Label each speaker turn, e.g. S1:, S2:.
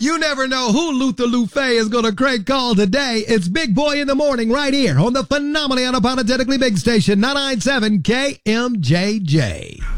S1: You never know who Luther Lufe is going to crank call today. It's Big Boy in the Morning right here on the phenomenally unapologetically big station, 997 KMJJ.